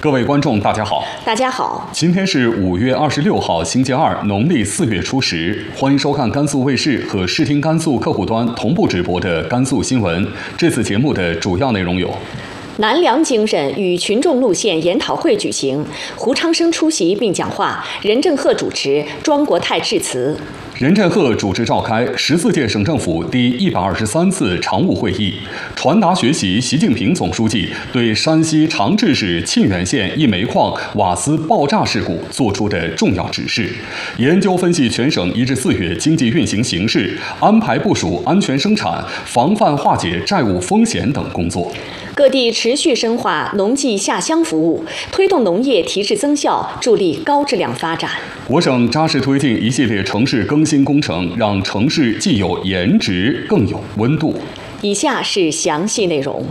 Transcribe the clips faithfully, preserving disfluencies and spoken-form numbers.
各位观众，大家好。 大家好， 今天是五月二十六号，星期二，农历四月初十。欢迎收看甘肃卫视和视听甘肃客户端同步直播的甘肃新闻。这次节目的主要内容有： 南梁精神与群众路线研讨会举行，胡昌生出席并讲话，任正鹤主持，庄国泰致辞。 任正鹤主持召开十四届省政府第一百二十三次常务会议，传达学习习近平总书记对山西长治市沁源县一煤矿瓦斯爆炸事故作出的重要指示，研究分析全省一至四月经济运行形势，安排部署安全生产、防范化解债务风险等工作。 各地持续深化农技下乡服务，推动农业提质增效，助力高质量发展。 我省扎实推进一系列城市更新工程，让城市既有颜值，更有温度。 以下是详细内容。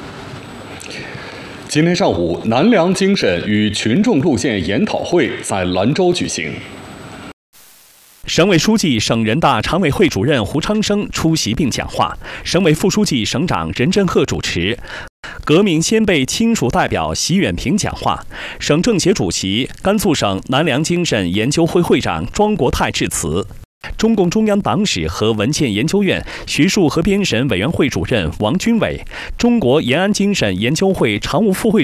今天上午，南梁精神与群众路线研讨会在兰州举行。 省委书记、省人大常委会主任胡昌生出席并讲话，省委副书记、省长任正鹤主持。革命先辈亲属代表习远平讲话，省政协主席、甘肃省南梁精神研究会会长庄国泰致辞。中共中央党史和文献研究院学术和编审委员会主任王军伟，中国延安精神研究会常务副会